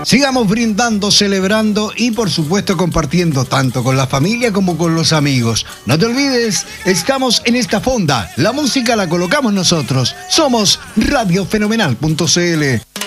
Sigamos brindando, celebrando y por supuesto compartiendo tanto con la familia como con los amigos. No te olvides, estamos en esta fonda. La música la colocamos nosotros. Somos radiofenomenal.cl.